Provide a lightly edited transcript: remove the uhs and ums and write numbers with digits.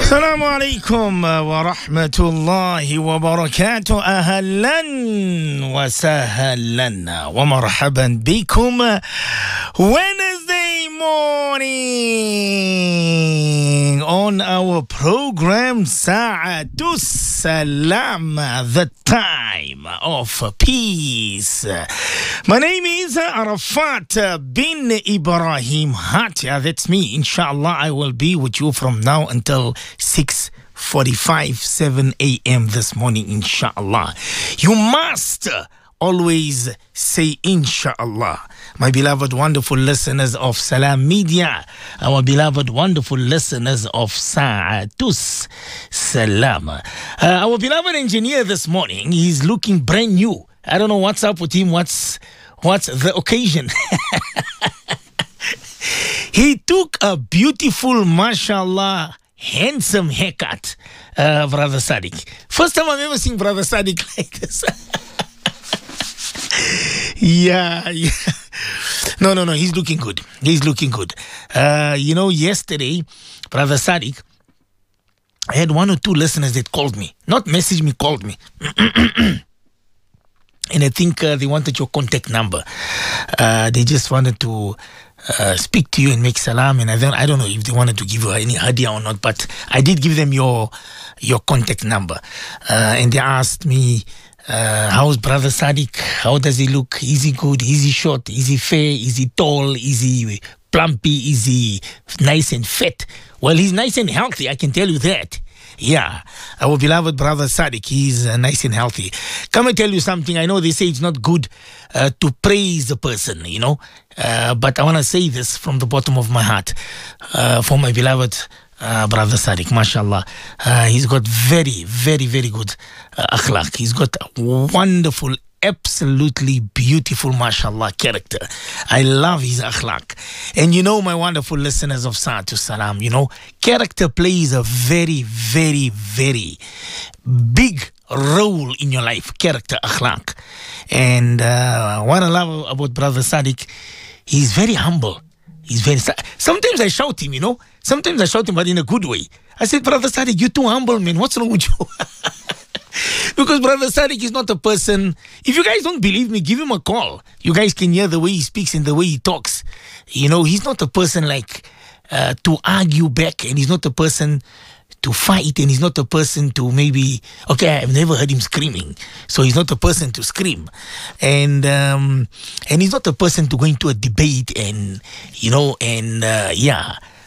السلام عليكم ورحمة الله وبركاته. أهلا وسهلا ومرحبا بكم. Wednesday morning on our program Sa'atu Salam, the time of peace. My name is Arafat bin Ibrahim Hatia. That's me. Inshallah, I will be with you from now until 6:45, 7 a.m. this morning, inshallah. You must always say inshallah. My beloved wonderful listeners of Salam Media, our beloved wonderful listeners of Sa'atus Salam. Our beloved engineer this morning, he's looking brand new. I don't know what's up with him. What's the occasion? He took a beautiful, mashallah, handsome haircut, Brother Sadiq. First time I've ever seen Brother Sadiq like this. Yeah. No, he's looking good. Yesterday, Brother Sadiq, I had one or two listeners that called me. Not messaged me, called me. And I think they wanted your contact number. They just wanted to speak to you and make salam. And I don't know if they wanted to give you any hadiah or not, but I did give them your contact number. And they asked me, how's Brother Sadiq? How does he look? Is he good? Is he short? Is he fair? Is he tall? Is he plumpy? Is he nice and fat? Well, he's nice and healthy, I can tell you that. Yeah, our beloved Brother Sadiq, he's nice and healthy. Come and tell you something. I know they say it's not good to praise the person, but I want to say this from the bottom of my heart for my beloved Brother Sadiq, mashallah. He's got very, very, very good akhlaq. He's got a wonderful, absolutely beautiful, mashallah, character. I love his akhlaq. And my wonderful listeners of Sa'atu Salam, character plays a very, very, very big role in your life. Character, akhlaq. And what I love about Brother Sadiq, he's very humble. Sometimes I shout him, Sometimes I shout him, but in a good way. I said, Brother Sadiq, you're too humble, man. What's wrong with you? Because Brother Sadiq is not a person. If you guys don't believe me, give him a call. You guys can hear the way he speaks and the way he talks. He's not a person like to argue back, and he's not a person to fight, and he's not a person to maybe, I've never heard him screaming, so he's not a person to scream, and he's not a person to go into a debate and